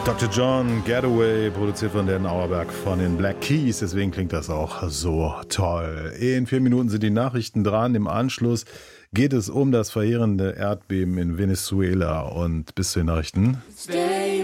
Dr. John Getaway, produziert von Dan Auerbach von den Black Keys, deswegen klingt das auch so toll. In 4 Minuten sind die Nachrichten dran, im Anschluss geht es um das verheerende Erdbeben in Venezuela und bis zu den Nachrichten.